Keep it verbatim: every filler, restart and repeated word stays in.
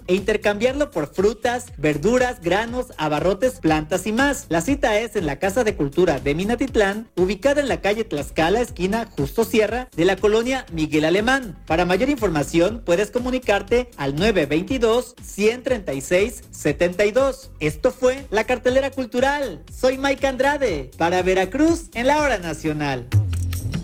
e intercambiarlo por frutas, verduras, granos, abarrotes, plantas y más. La cita es en la Casa de Cultura de Minatitlán, ubicada en la calle Tlaxcala, esquina Justo Sierra, de la colonia Miguel Alemán. Para mayor información, puedes comunicarte al nueve dos dos, uno tres seis, siete dos. Esto fue La Cartelera Cultural. Soy Mike Andrade, para Veracruz, en la Hora Nacional.